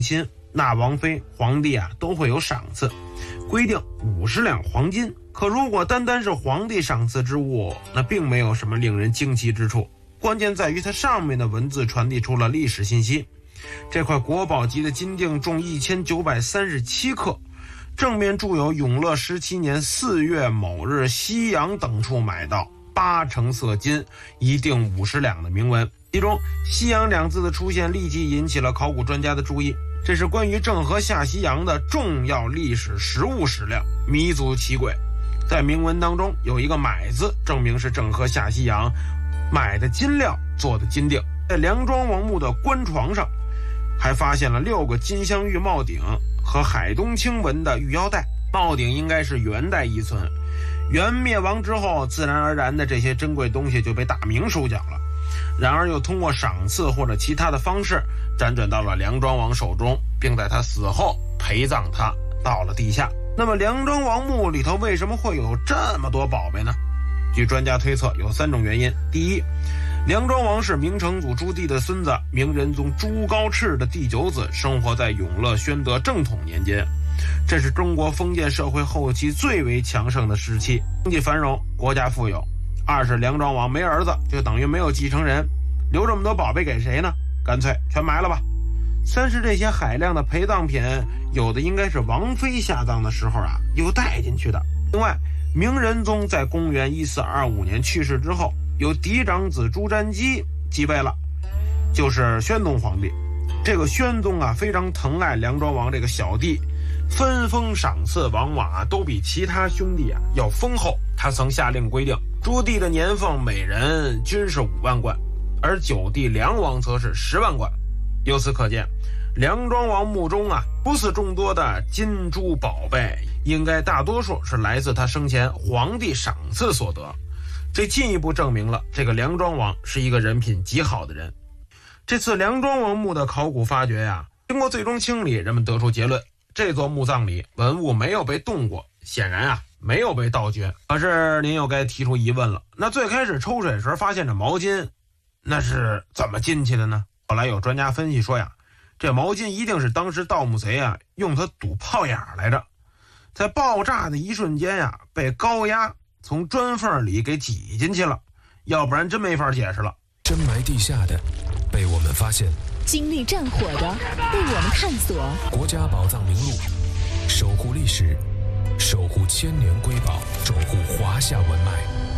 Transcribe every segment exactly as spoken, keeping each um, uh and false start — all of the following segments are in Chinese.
亲，那王妃、皇帝啊都会有赏赐，规定五十两黄金。可如果单单是皇帝赏赐之物，那并没有什么令人惊奇之处。关键在于它上面的文字传递出了历史信息。这块国宝级的金锭重一千九百三十七克，正面注有永乐十七年四月某日西洋等处买到八成色金，一锭五十两的铭文。其中西洋两字的出现立即引起了考古专家的注意，这是关于郑和下西洋的重要历史实物史料，弥足其轨。在铭文当中有一个买字，证明是郑和下西洋买的金料做的金锭。在梁庄王墓的棺床上还发现了六个金镶玉帽顶和海东青纹的玉腰带，帽顶应该是元代遗存。元灭亡之后，自然而然的这些珍贵东西就被大明收缴了，然而又通过赏赐或者其他的方式辗转到了梁庄王手中，并在他死后陪葬他到了地下。那么梁庄王墓里头为什么会有这么多宝贝呢？据专家推测有三种原因。第一，梁庄王是明成祖朱棣的孙子，明仁宗朱高炽的第九子，生活在永乐宣德正统年间，这是中国封建社会后期最为强盛的时期，经济繁荣，国家富有。二是梁庄王没儿子，就等于没有继承人，留这么多宝贝给谁呢？干脆全埋了吧。三是这些海量的陪葬品，有的应该是王妃下葬的时候啊又带进去的。另外，明仁宗在公元一四二五年去世之后，由嫡长子朱瞻基继位了，就是宣宗皇帝。这个宣宗啊非常疼爱梁庄王这个小弟，分封赏赐往往啊都比其他兄弟啊要丰厚。他曾下令规定，朱棣的年俸每人均是五万贯，而九弟梁王则是十万贯。由此可见，梁庄王墓中啊如此众多的金珠宝贝，应该大多数是来自他生前皇帝赏赐所得。这进一步证明了这个梁庄王是一个人品极好的人。这次梁庄王墓的考古发掘呀，经过最终清理，人们得出结论，这座墓葬里文物没有被动过，显然啊没有被盗掘。可是您又该提出疑问了，那最开始抽水时发现这毛巾，那是怎么进去的呢？后来有专家分析说呀，这毛巾一定是当时盗墓贼啊用它堵炮眼来着，在爆炸的一瞬间呀被高压从砖缝里给挤进去了，要不然真没法解释了。 深埋地下的被我们发现， 经历战火的被我们探索。 国家宝藏名录，守护历史，守护千年瑰宝，守护华夏文脉。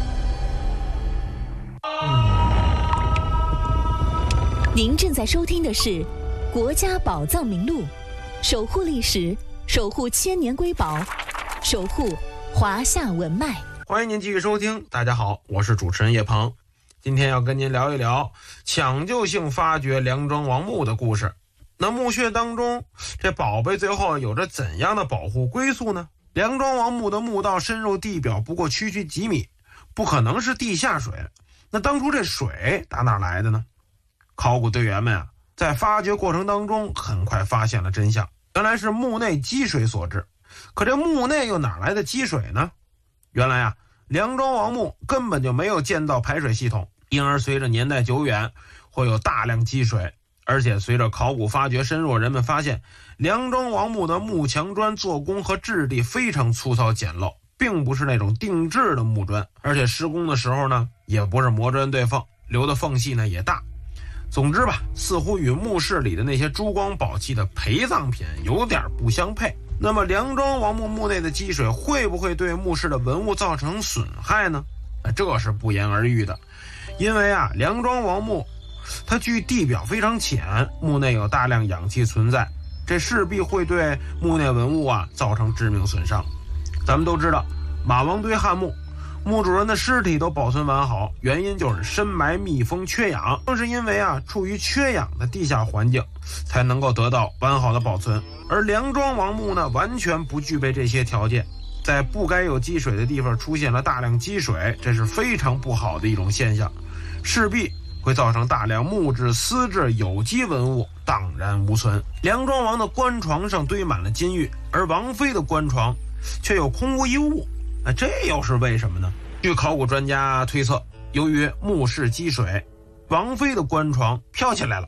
您正在收听的是国家宝藏名录，守护历史，守护千年瑰宝，守护华夏文脉。 欢迎您继续收听，大家好，我是主持人叶鹏。今天要跟您聊一聊抢救性发掘梁庄王墓的故事。那墓穴当中，这宝贝最后有着怎样的保护归宿呢？梁庄王墓的墓道深入地表不过区区几米，不可能是地下水。那当初这水打哪来的呢？考古队员们啊，在发掘过程当中很快发现了真相，原来是墓内积水所致。可这墓内又哪来的积水呢？原来啊，梁庄王墓根本就没有建造排水系统，因而随着年代久远会有大量积水。而且随着考古发掘深入，人们发现梁庄王墓的木墙砖做工和质地非常粗糙简陋，并不是那种定制的木砖，而且施工的时候呢也不是磨砖对缝，留的缝隙呢也大。总之吧，似乎与墓室里的那些珠光宝气的陪葬品有点不相配。那么梁庄王墓墓内的积水会不会对墓室的文物造成损害呢？这是不言而喻的。因为啊，梁庄王墓它距地表非常浅，墓内有大量氧气存在，这势必会对墓内文物啊造成致命损伤。咱们都知道马王堆汉墓，墓主人的尸体都保存完好，原因就是深埋密封缺氧。正是因为啊处于缺氧的地下环境，才能够得到完好的保存。而梁庄王墓呢，完全不具备这些条件，在不该有积水的地方出现了大量积水，这是非常不好的一种现象，势必会造成大量木质、丝质、有机文物荡然无存。梁庄王的棺床上堆满了金玉，而王妃的棺床却又空无一物，那这又是为什么呢？据考古专家推测，由于墓室积水，王妃的棺床飘起来了，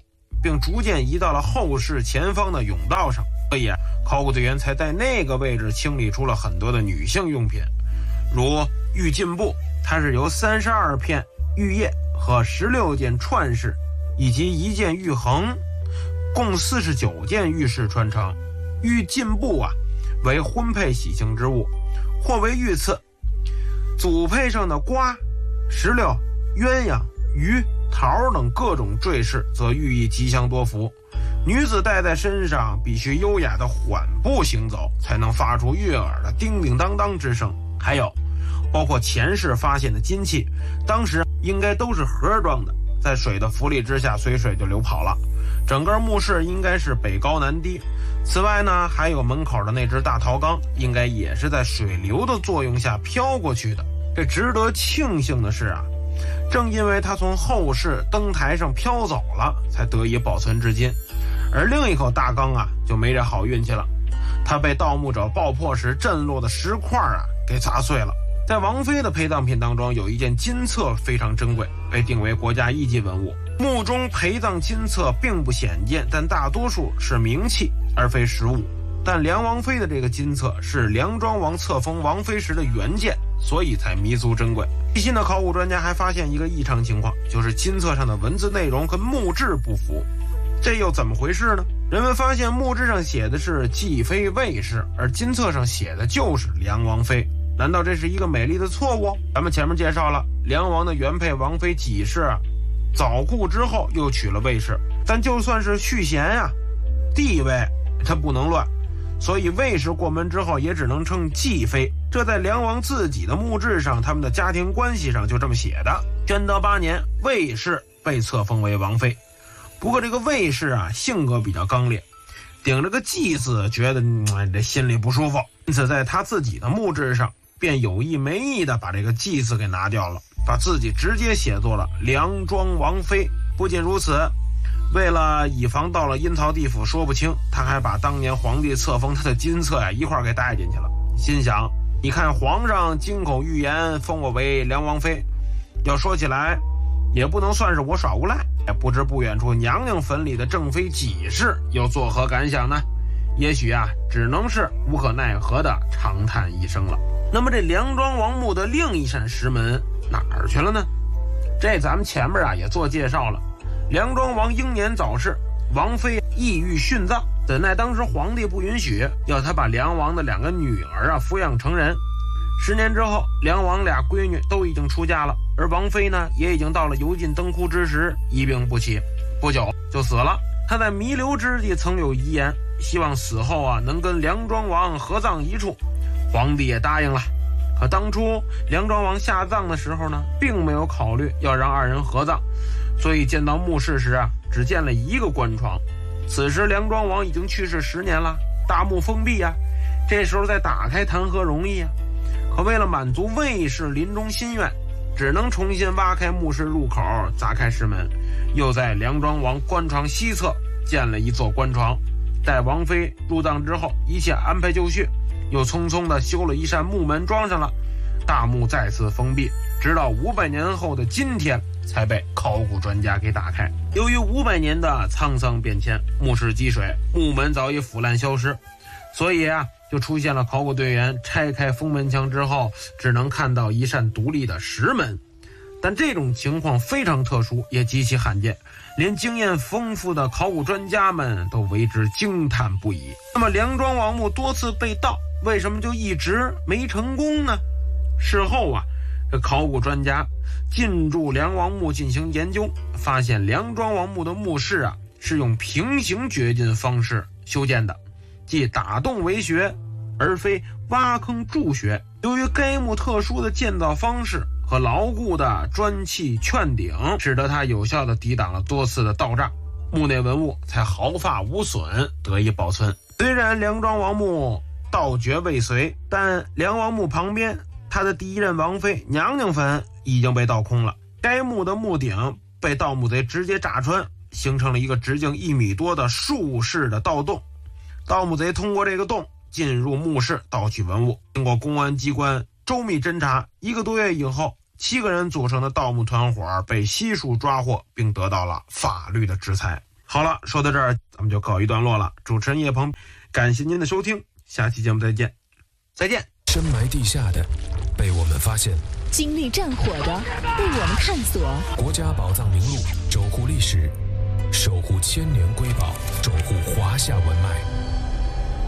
并逐渐移到了后室前方的甬道上。所以啊，考古队员才在那个位置清理出了很多的女性用品，如玉禁布，它是由三十二片玉叶和十六件串饰以及一件玉衡，共四十九件玉饰穿成。玉禁布啊，为婚配喜庆之物，或为玉刺。组配上的瓜、石榴、鸳鸯、鱼、桃等各种坠饰，则寓意吉祥多福。女子戴在身上必须优雅的缓步行走，才能发出悦耳的叮叮当当之声。还有包括前世发现的金器，当时应该都是盒装的，在水的浮力之下随水就流跑了。整个墓室应该是北高南低。此外呢，还有门口的那只大陶缸，应该也是在水流的作用下飘过去的。这值得庆幸的是啊，正因为它从后室灯台上飘走了，才得以保存至今。而另一口大缸啊，就没这好运气了，它被盗墓者爆破时震落的石块啊给砸碎了。在王妃的陪葬品当中，有一件金册非常珍贵，被定为国家一级文物。墓中陪葬金册并不鲜见，但大多数是名器而非实物。但梁王妃的这个金册是梁庄王册封王妃时的原件，所以才弥足珍贵。细心的考古专家还发现一个异常情况，就是金册上的文字内容跟墓志不符。这又怎么回事呢？人们发现墓志上写的是继妃卫氏，而金册上写的就是梁王妃。难道这是一个美丽的错误？咱们前面介绍了，梁王的原配王妃纪氏早故之后又娶了卫氏，但就算是续弦呀、啊，地位他不能乱，所以卫氏过门之后也只能称继妃。这在梁王自己的墓志上，他们的家庭关系上就这么写的。宣德八年，卫氏被册封为王妃。不过这个卫氏啊，性格比较刚烈，顶着个继字，觉得、嗯、这心里不舒服，因此在他自己的墓志上便有意没意的把这个继字给拿掉了，把自己直接写作了梁庄王妃。不仅如此，为了以防到了阴曹地府说不清，他还把当年皇帝册封他的金册呀、啊、一块给带进去了。心想，你看皇上金口玉言封我为梁王妃，要说起来也不能算是我耍无赖。不知不远处娘娘坟里的正妃纪氏又作何感想呢？也许啊，只能是无可奈何的长叹一声了。那么这梁庄王墓的另一扇石门哪儿去了呢？这咱们前面啊也做介绍了。梁庄王英年早逝，王妃意欲殉葬，怎奈当时皇帝不允许，要他把梁王的两个女儿啊抚养成人。十年之后，梁王俩闺女都已经出嫁了，而王妃呢也已经到了油尽灯枯之时，一病不起，不久就死了。他在弥留之际曾有遗言，希望死后啊能跟梁庄王合葬一处，皇帝也答应了。可当初梁庄王下葬的时候呢，并没有考虑要让二人合葬，所以见到墓室时啊，只见了一个棺床。此时梁庄王已经去世十年了，大墓封闭啊，这时候再打开谈何容易啊！可为了满足卫氏临终心愿，只能重新挖开墓室入口，砸开石门，又在梁庄王棺床西侧建了一座棺床。待王妃入葬之后，一切安排就绪，又匆匆地修了一扇木门装上了，大墓再次封闭，直到五百年后的今天才被考古专家给打开。由于五百年的沧桑变迁，墓室积水，木门早已腐烂消失，所以啊就出现了考古队员拆开封门墙之后只能看到一扇独立的石门。但这种情况非常特殊，也极其罕见，连经验丰富的考古专家们都为之惊叹不已。那么梁庄王墓多次被盗，为什么就一直没成功呢？事后啊，这考古专家进驻梁王墓进行研究，发现梁庄王墓的墓室啊是用平行掘进方式修建的，即打洞为穴，而非挖坑筑穴。由于该墓特殊的建造方式和牢固的砖砌券顶，使得它有效地抵挡了多次的盗炸，墓内文物才毫发无损，得以保存。虽然梁庄王墓盗掘未遂，但梁王墓旁边他的第一任王妃娘娘坟已经被盗空了。该墓的墓顶被盗墓贼直接炸穿，形成了一个直径一米多的竖式的盗洞。盗墓贼通过这个洞进入墓室盗取文物。经过公安机关周密侦查，一个多月以后，七个人组成的盗墓团伙被悉数抓获，并得到了法律的制裁。好。 好了，说到这儿咱们就告一段落了。主持人叶鹏，感谢您的收听，下期节目再见。再见。 深埋地下的被我们发现， 经历战火的被我们探索。 国家宝藏名录，守护历史，守护千年瑰宝，守护华夏文脉。